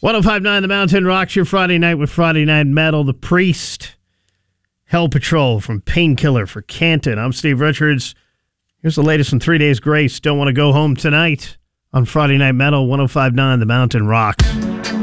1059 The Mountain rocks your Friday night with Friday Night Metal. The Priest, Hell Patrol from Painkiller for Canton. I'm Steve Richards. Here's the latest from 3 Days Grace. Don't want to go home tonight on Friday Night Metal. 1059 The Mountain rocks.